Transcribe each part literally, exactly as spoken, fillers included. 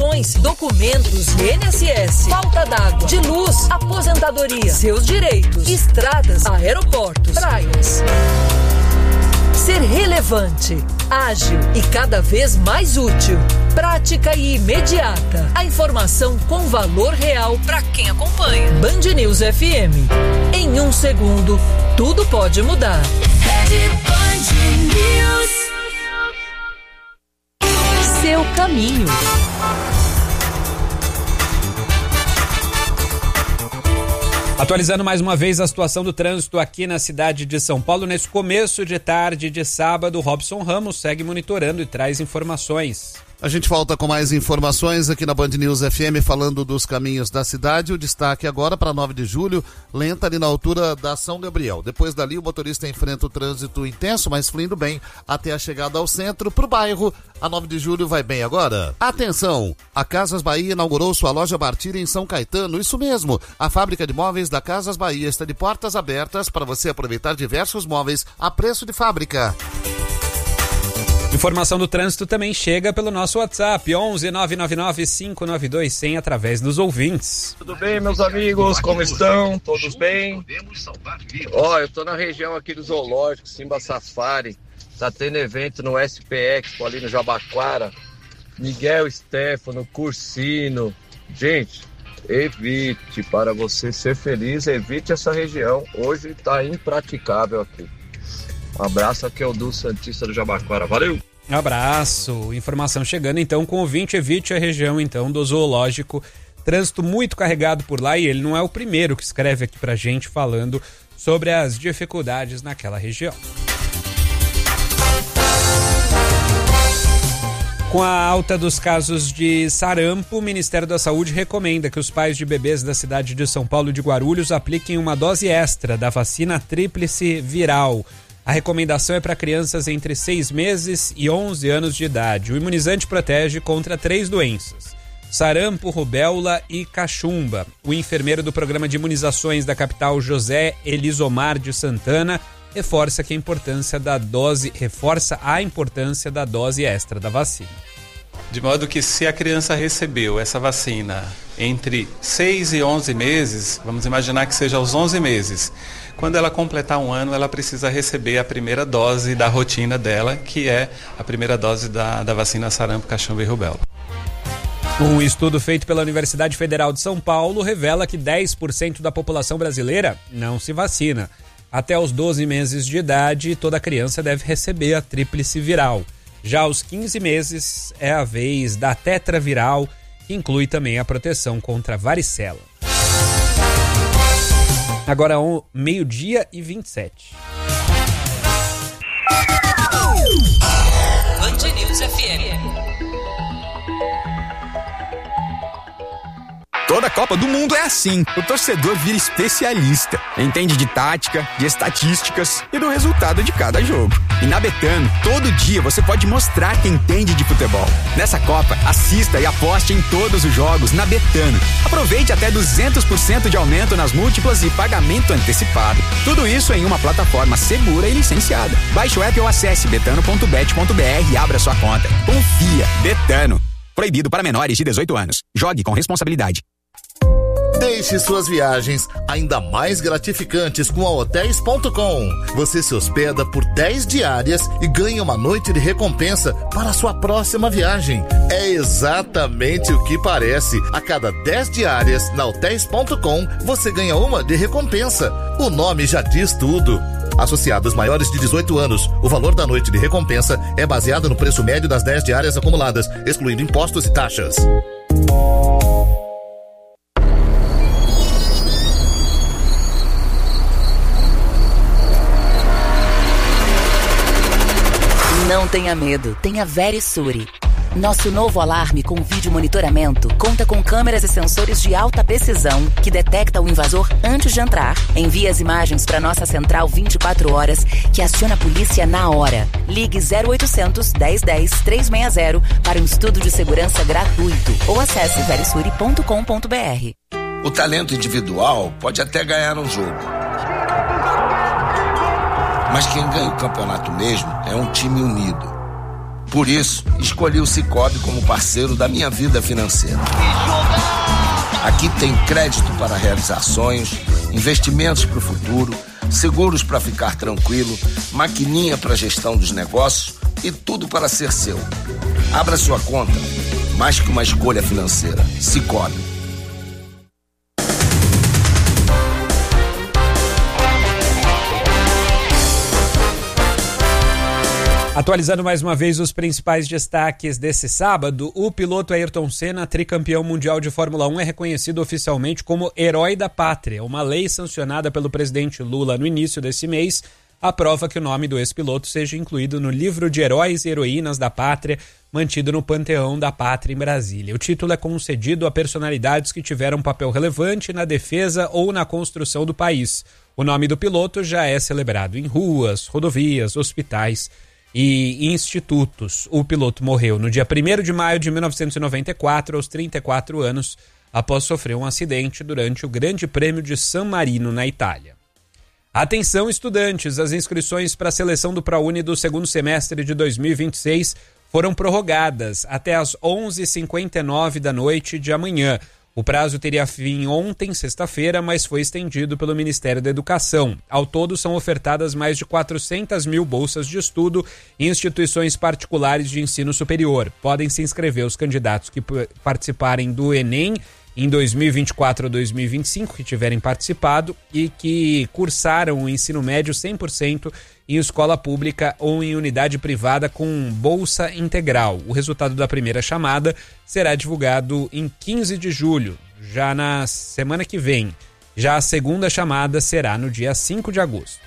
pensões, documentos de I N S S, falta d'água, de luz, aposentadoria, seus direitos, estradas, aeroportos, praias. Ser relevante, ágil e cada vez mais útil. Prática e imediata. A informação com valor real para quem acompanha. Band News F M. Em um segundo, tudo pode mudar. Rede Band News. Seu caminho. Atualizando mais uma vez a situação do trânsito aqui na cidade de São Paulo, nesse começo de tarde de sábado, Robson Ramos segue monitorando e traz informações. A gente volta com mais informações aqui na Band News F M, falando dos caminhos da cidade. O destaque agora para nove de julho, lenta ali na altura da São Gabriel. Depois dali, o motorista enfrenta o trânsito intenso, mas fluindo bem até a chegada ao centro. Para o bairro, a nove de julho vai bem agora. Atenção! A Casas Bahia inaugurou sua loja Bartira em São Caetano. Isso mesmo, a fábrica de móveis da Casas Bahia está de portas abertas para você aproveitar diversos móveis a preço de fábrica. Informação do trânsito também chega pelo nosso WhatsApp, onze nove nove nove cinco nove dois zero zero, através dos ouvintes. Tudo bem, meus amigos? Como estão? Todos bem? Ó, oh, eu tô na região aqui do Zoológico, Simba Safari. Tá tendo evento no S P Expo ali no Jabaquara. Miguel Stefano, Cursino. Gente, evite, para você ser feliz, evite essa região. Hoje tá impraticável aqui. Um abraço, aqui é o Du Santista do Jabaquara. Valeu! Um abraço. Informação chegando então com o ouvinte, evite a região então do Zoológico. Trânsito muito carregado por lá e ele não é o primeiro que escreve aqui pra gente falando sobre as dificuldades naquela região. Com a alta dos casos de sarampo, o Ministério da Saúde recomenda que os pais de bebês da cidade de São Paulo e de Guarulhos apliquem uma dose extra da vacina tríplice viral. A recomendação é para crianças entre seis meses e onze anos de idade. O imunizante protege contra três doenças: sarampo, rubéola e cachumba. O enfermeiro do programa de imunizações da capital, José Elisomar de Santana, reforça que a importância da dose, reforça a importância da dose extra da vacina. De modo que se a criança recebeu essa vacina entre seis e onze meses, vamos imaginar que seja aos onze meses, quando ela completar um ano, ela precisa receber a primeira dose da rotina dela, que é a primeira dose da, da vacina sarampo, cachumba e rubéola. Um estudo feito pela Universidade Federal de São Paulo revela que dez por cento da população brasileira não se vacina. Até os doze meses de idade, toda criança deve receber a tríplice viral. Já aos quinze meses é a vez da tetraviral, que inclui também a proteção contra a varicela. Agora um meio-dia e vinte e sete. Band News F M. Toda Copa do Mundo é assim. O torcedor vira especialista. Entende de tática, de estatísticas e do resultado de cada jogo. E na Betano, todo dia você pode mostrar que entende de futebol. Nessa Copa, assista e aposte em todos os jogos na Betano. Aproveite até duzentos por cento de aumento nas múltiplas e pagamento antecipado. Tudo isso em uma plataforma segura e licenciada. Baixe o app ou acesse betano ponto bet ponto b r e abra sua conta. Confia. Betano. Proibido para menores de dezoito anos. Jogue com responsabilidade. Deixe suas viagens ainda mais gratificantes com a hotéis ponto com. Você se hospeda por dez diárias e ganha uma noite de recompensa para a sua próxima viagem. É exatamente o que parece. A cada dez diárias na hotéis ponto com, você ganha uma de recompensa. O nome já diz tudo. Associados maiores de dezoito anos, o valor da noite de recompensa é baseado no preço médio das dez diárias acumuladas, excluindo impostos e taxas. Não tenha medo, tenha Verisure. Nosso novo alarme com vídeo monitoramento conta com câmeras e sensores de alta precisão que detecta o invasor antes de entrar. Envia as imagens para nossa central vinte e quatro horas, que aciona a polícia na hora. Ligue zero oitocentos, dez dez, trezentos e sessenta para um estudo de segurança gratuito ou acesse verisure ponto com ponto b r. O talento individual pode até ganhar um jogo, mas quem ganha o campeonato mesmo é um time unido. Por isso, escolhi o Sicoob como parceiro da minha vida financeira. Aqui tem crédito para realizar sonhos, investimentos para o futuro, seguros para ficar tranquilo, maquininha para gestão dos negócios e tudo para ser seu. Abra sua conta, mais que uma escolha financeira. Sicoob. Atualizando mais uma vez os principais destaques desse sábado, o piloto Ayrton Senna, tricampeão mundial de Fórmula um, é reconhecido oficialmente como Herói da Pátria. Uma lei sancionada pelo presidente Lula no início desse mês aprova que o nome do ex-piloto seja incluído no livro de Heróis e Heroínas da Pátria, mantido no Panteão da Pátria em Brasília. O título é concedido a personalidades que tiveram um papel relevante na defesa ou na construção do país. O nome do piloto já é celebrado em ruas, rodovias, hospitais e institutos. O piloto morreu no dia primeiro de maio de mil novecentos e noventa e quatro, aos trinta e quatro anos, após sofrer um acidente durante o Grande Prêmio de San Marino, na Itália. Atenção, estudantes! As inscrições para a seleção do ProUni do segundo semestre de dois mil e vinte e seis foram prorrogadas até às onze e cinquenta e nove da noite de amanhã. O prazo teria fim ontem, sexta-feira, mas foi estendido pelo Ministério da Educação. Ao todo, são ofertadas mais de quatrocentas mil bolsas de estudo em instituições particulares de ensino superior. Podem se inscrever os candidatos que participarem do Enem em dois mil e vinte e quatro ou dois mil e vinte e cinco, que tiverem participado e que cursaram o ensino médio cem por cento em escola pública ou em unidade privada com bolsa integral. O resultado da primeira chamada será divulgado em quinze de julho, já na semana que vem. Já a segunda chamada será no dia cinco de agosto.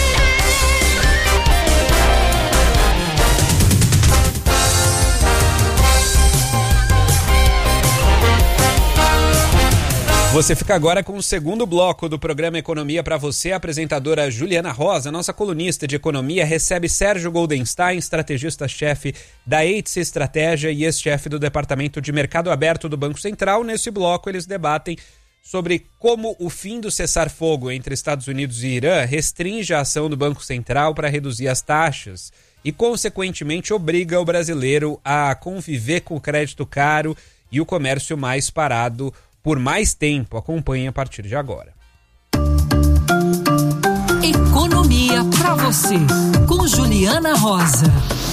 Você fica agora com o segundo bloco do programa Economia para você. A apresentadora Juliana Rosa, nossa colunista de economia, recebe Sérgio Goldenstein, estrategista-chefe da Eitze Estratégia e ex-chefe do Departamento de Mercado Aberto do Banco Central. Nesse bloco, eles debatem sobre como o fim do cessar-fogo entre Estados Unidos e Irã restringe a ação do Banco Central para reduzir as taxas e, consequentemente, obriga o brasileiro a conviver com o crédito caro e o comércio mais parado por mais tempo. Acompanhe a partir de agora. Economia para você, com Juliana Rosa.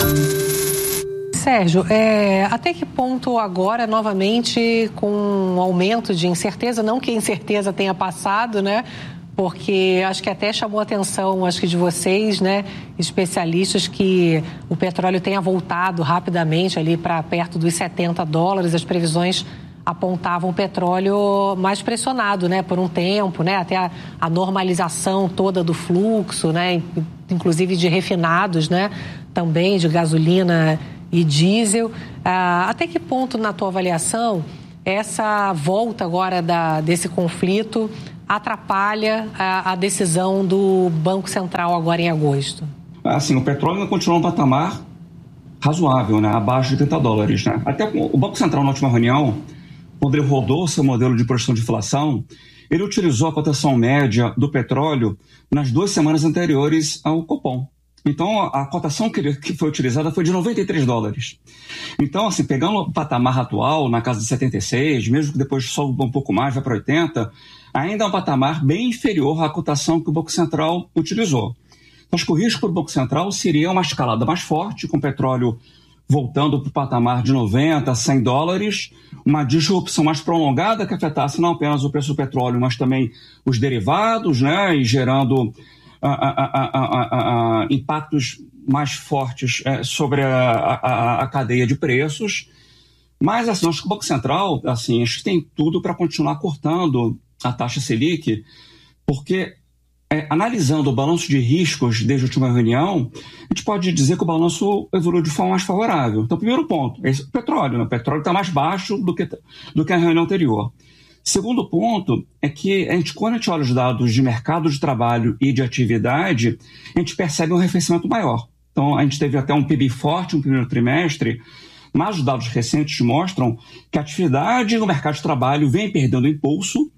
Sérgio, é, até que ponto agora, novamente, com um aumento de incerteza, não que a incerteza tenha passado, né? Porque acho que até chamou a atenção, acho que de vocês, né, especialistas, que o petróleo tenha voltado rapidamente ali para perto dos setenta dólares, as previsões apontavam o petróleo mais pressionado, né, por um tempo, né, até a, a normalização toda do fluxo, né, inclusive de refinados, né, também de gasolina e diesel. Ah, até que ponto, na tua avaliação, essa volta agora da, desse conflito atrapalha a, a decisão do Banco Central agora em agosto? Assim, o petróleo ainda continua um patamar razoável, né, abaixo de trinta dólares, né. Até o Banco Central, na última reunião, quando ele rodou seu modelo de projeção de inflação, ele utilizou a cotação média do petróleo nas duas semanas anteriores ao Copom. Então, a, a cotação que, ele, que foi utilizada foi de noventa e três dólares. Então, assim, pegando o patamar atual, na casa de setenta e seis, mesmo que depois sobe um pouco mais, vai para oitenta, ainda é um patamar bem inferior à cotação que o Banco Central utilizou. Então, acho que o risco para o Banco Central seria uma escalada mais forte, com o petróleo voltando para o patamar de noventa, cem dólares, uma disrupção mais prolongada que afetasse não apenas o preço do petróleo, mas também os derivados, né, e gerando a, a, a, a, a, impactos mais fortes é, sobre a, a, a cadeia de preços. Mas, assim, acho que o Banco Central, assim, acho que tem tudo para continuar cortando a taxa Selic, porque É, analisando o balanço de riscos desde a última reunião, a gente pode dizer que o balanço evoluiu de forma mais favorável. Então, primeiro ponto, esse, o petróleo. Né? O petróleo está mais baixo do que, do que a reunião anterior. Segundo ponto é que, a gente, quando a gente olha os dados de mercado de trabalho e de atividade, a gente percebe um arrefecimento maior. Então, a gente teve até um P I B forte no primeiro trimestre, mas os dados recentes mostram que a atividade no mercado de trabalho vem perdendo impulso.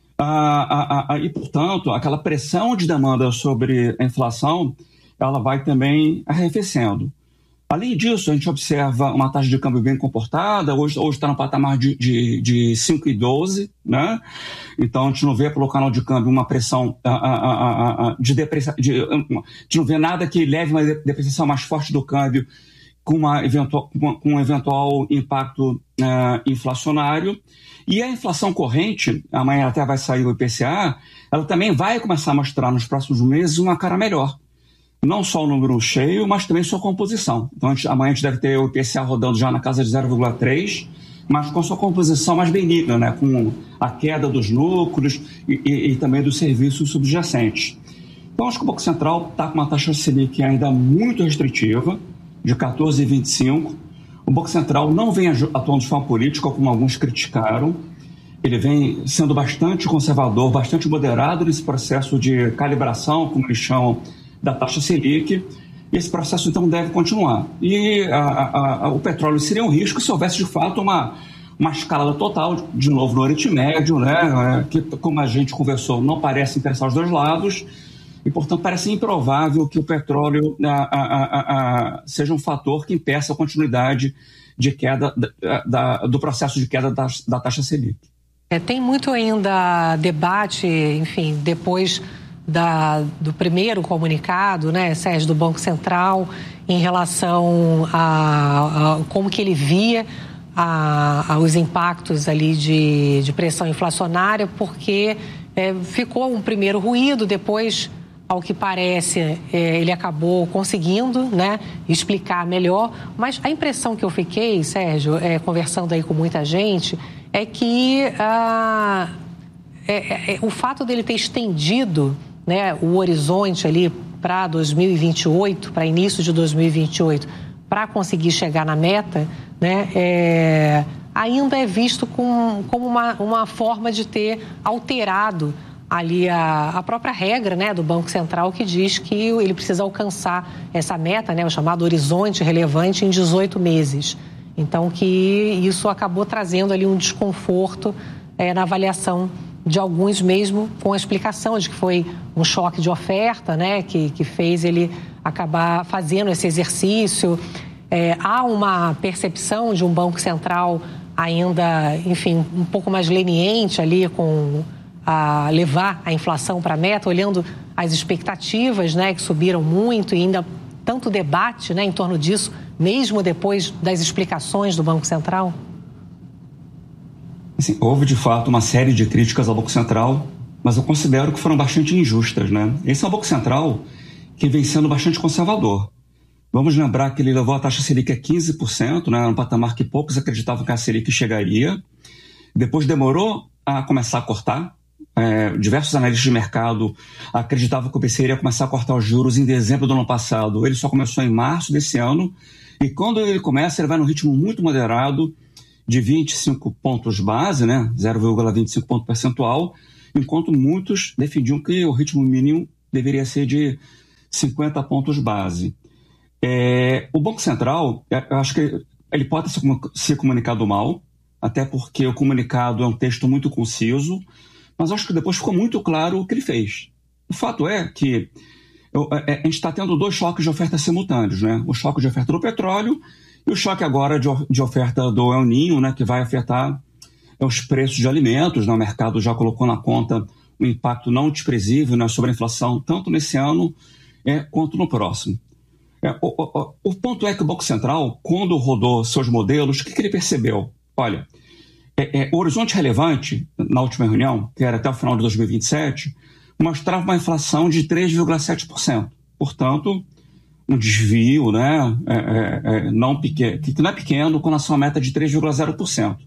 Ah, ah, ah, e, portanto, aquela pressão de demanda sobre a inflação, ela vai também arrefecendo. Além disso, a gente observa uma taxa de câmbio bem comportada, hoje está no patamar de, de, de cinco vírgula doze, né? Então a gente não vê pelo canal de câmbio uma pressão a, a, a, a, de depreciação, de, a gente não vê nada que leve uma depreciação mais forte do câmbio com, uma eventual, com um eventual impacto uh, inflacionário. E a inflação corrente, amanhã até vai sair o I P C A, ela também vai começar a mostrar nos próximos meses uma cara melhor. Não só o número cheio, mas também sua composição. Então, a gente, amanhã a gente deve ter o I P C A rodando já na casa de zero vírgula três, mas com sua composição mais benigna, né? Com a queda dos lucros e, e, e também dos serviços subjacentes. Então, acho que o Banco Central está com uma taxa Selic ainda muito restritiva, de quatorze vírgula vinte e cinco. O Banco Central não vem atuando de forma política, como alguns criticaram. Ele vem sendo bastante conservador, bastante moderado nesse processo de calibração, como eles chamam, da taxa Selic. Esse processo, então, deve continuar. E a, a, a, o petróleo seria um risco se houvesse, de fato, uma, uma escalada total, de novo, no Oriente Médio, né, que, como a gente conversou, não parece interessar os dois lados, e, portanto, parece improvável que o petróleo a, a, a, a, seja um fator que impeça a continuidade de queda da, da, do processo de queda da, da taxa Selic. É, tem muito ainda debate, enfim, depois Da, do primeiro comunicado, né, Sérgio, do Banco Central, em relação a, a como que ele via a, a, os impactos ali de, de pressão inflacionária, porque é, ficou um primeiro ruído, depois, ao que parece, é, ele acabou conseguindo, né, explicar melhor, mas a impressão que eu fiquei, Sérgio, é, conversando aí com muita gente, é que ah, é, é, o fato dele ter estendido, né, o horizonte ali para dois mil e vinte e oito, para início de dois mil e vinte e oito, para conseguir chegar na meta, né, é, ainda é visto com, como uma, uma forma de ter alterado ali a, a própria regra, né, do Banco Central, que diz que ele precisa alcançar essa meta, né, o chamado horizonte relevante, em dezoito meses. Então, que isso acabou trazendo ali um desconforto é, na avaliação de alguns, mesmo com a explicação de que foi um choque de oferta, né, que, que fez ele acabar fazendo esse exercício. É, há uma percepção de um Banco Central ainda, enfim, um pouco mais leniente ali com a levar a inflação para a meta, olhando as expectativas, né, que subiram muito e ainda tanto debate, né, em torno disso, mesmo depois das explicações do Banco Central? Assim, houve, de fato, uma série de críticas ao Banco Central, mas eu considero que foram bastante injustas, né? Esse é um Banco Central que vem sendo bastante conservador. Vamos lembrar que ele levou a taxa Selic a quinze por cento, né? Um patamar que poucos acreditavam que a Selic chegaria. Depois demorou a começar a cortar. É, diversos analistas de mercado acreditavam que o B C iria começar a cortar os juros em dezembro do ano passado. Ele só começou em março desse ano. E quando ele começa, ele vai num ritmo muito moderado, de vinte e cinco pontos base, né, zero vírgula vinte e cinco ponto percentual, enquanto muitos defendiam que o ritmo mínimo deveria ser de cinquenta pontos base. É, o Banco Central, eu acho que ele pode se, se comunicado mal, até porque o comunicado é um texto muito conciso, mas acho que depois ficou muito claro o que ele fez. O fato é que eu, a, a gente está tendo dois choques de oferta simultâneos, né? O choque de oferta do petróleo e o choque agora de, de oferta do El Niño, né, que vai afetar os preços de alimentos, né? O mercado já colocou na conta um impacto não desprezível, né, sobre a inflação, tanto nesse ano é, quanto no próximo. É, o, o, o ponto é que o Banco Central, quando rodou seus modelos, o que, que ele percebeu? Olha, é, é, o horizonte relevante, na última reunião, que era até o final de dois mil e vinte e sete, mostrava uma inflação de três vírgula sete por cento. Portanto, um desvio, né, é, é, não pequeno, que não é pequeno com relação à meta de três vírgula zero por cento.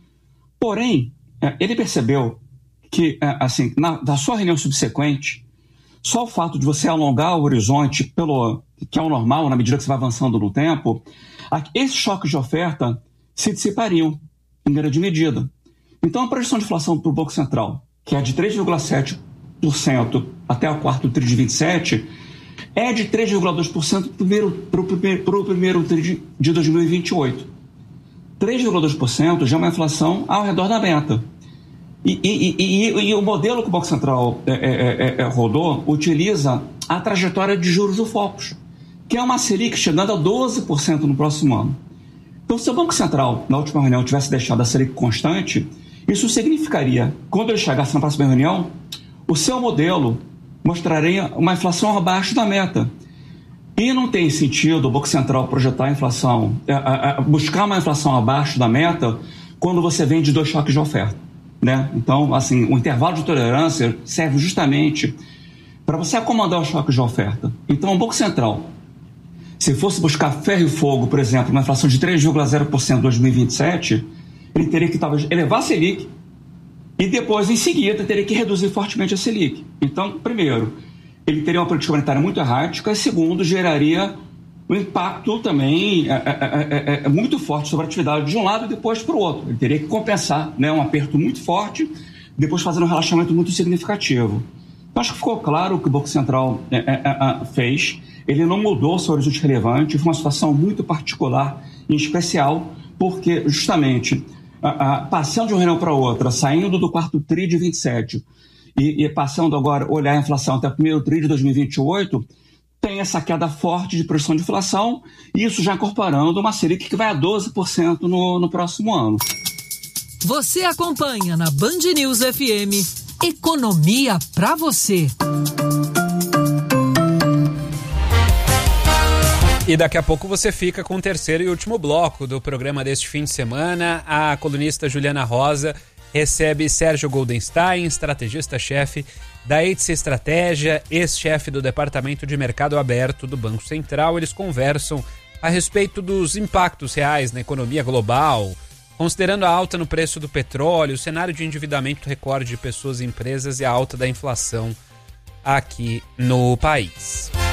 Porém, é, ele percebeu que, é, assim, na, na sua reunião subsequente, só o fato de você alongar o horizonte, pelo, que é o normal, na medida que você vai avançando no tempo, esses choques de oferta se dissipariam em grande medida. Então, a projeção de inflação para o Banco Central, que é de três vírgula sete por cento até o quarto tri de vinte e sete, é de três vírgula dois por cento para o primeiro, pro primeiro tri de dois mil e vinte e oito. três vírgula dois por cento já é uma inflação ao redor da meta. E, e, e, e, e o modelo que o Banco Central é, é, é, rodou utiliza a trajetória de juros do Focus, que é uma Selic chegando a doze por cento no próximo ano. Então, se o Banco Central, na última reunião, tivesse deixado a Selic constante, isso significaria, quando ele chegasse na próxima reunião, o seu modelo mostraria uma inflação abaixo da meta. E não tem sentido o Banco Central projetar a inflação, a, a, buscar uma inflação abaixo da meta quando você vem de dois choques de oferta, né? Então, assim, o intervalo de tolerância serve justamente para você acomodar os choques de oferta. Então, o Banco Central, se fosse buscar ferro e fogo, por exemplo, uma inflação de três vírgula zero por cento em dois mil e vinte e sete, ele teria que talvez elevar a Selic e depois, em seguida, teria que reduzir fortemente a Selic. Então, primeiro, ele teria uma política monetária muito errática e, segundo, geraria um impacto também é, é, é, é muito forte sobre a atividade de um lado e depois para o outro. Ele teria que compensar, né, um aperto muito forte, depois fazendo um relaxamento muito significativo. Então, acho que ficou claro o que o Banco Central é, é, é, fez. Ele não mudou seu horizonte relevante, foi uma situação muito particular, em especial, porque justamente a, a, passando de uma reunião para outra, saindo do quarto tri de vinte e sete e, e passando agora a olhar a inflação até o primeiro tri de dois mil e vinte e oito, tem essa queda forte de pressão de inflação, e isso já incorporando uma Selic que vai a doze por cento no, no próximo ano. Você acompanha na Band News F M Economia para você. E daqui a pouco você fica com o terceiro e último bloco do programa deste fim de semana. A colunista Juliana Rosa recebe Sérgio Goldenstein, estrategista-chefe da Eitze Estratégia, ex-chefe do Departamento de Mercado Aberto do Banco Central. Eles conversam a respeito dos impactos reais na economia global, considerando a alta no preço do petróleo, o cenário de endividamento recorde de pessoas e empresas e a alta da inflação aqui no país.